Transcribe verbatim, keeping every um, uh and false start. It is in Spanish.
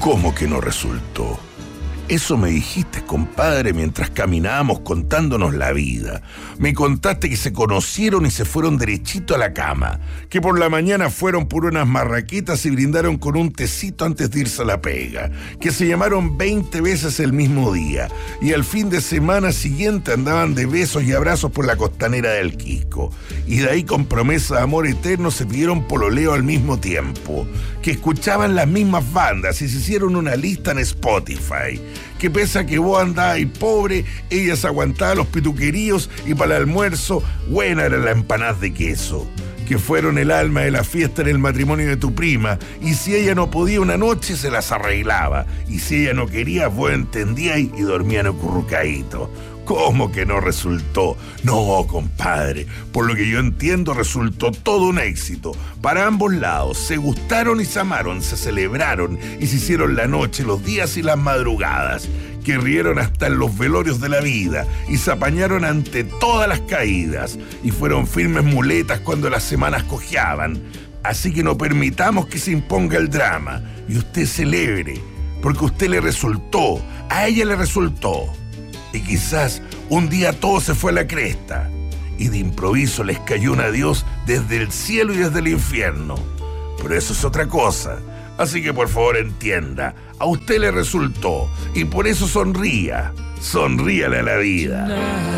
¿Cómo que no resultó? Eso me dijiste, compadre, mientras caminábamos contándonos la vida. Me contaste que se conocieron y se fueron derechito a la cama, que por la mañana fueron por unas marraquitas y brindaron con un tecito antes de irse a la pega, que se llamaron veinte veces el mismo día y al fin de semana siguiente andaban de besos y abrazos por la costanera del Quisco. Y de ahí, con promesa de amor eterno, se pidieron pololeo al mismo tiempo, que escuchaban las mismas bandas y se hicieron una lista en Spotify, que pese a que vos andabas y pobre, ella se aguantaba los pituqueríos y para el almuerzo buena era la empanada de queso, que fueron el alma de la fiesta en el matrimonio de tu prima, y si ella no podía una noche se las arreglaba, y si ella no quería vos entendías y dormían acurrucaditos. ¿Cómo que no resultó? No, compadre, por lo que yo entiendo resultó todo un éxito. Para ambos lados, se gustaron y se amaron, se celebraron y se hicieron la noche, los días y las madrugadas, que rieron hasta en los velorios de la vida y se apañaron ante todas las caídas y fueron firmes muletas cuando las semanas cojeaban. Así que no permitamos que se imponga el drama y usted celebre, porque a usted le resultó, a ella le resultó. Y quizás un día todo se fue a la cresta y de improviso les cayó un adiós desde el cielo y desde el infierno. Pero eso es otra cosa. Así que por favor entienda, a usted le resultó y por eso sonría. Sonríale a la vida.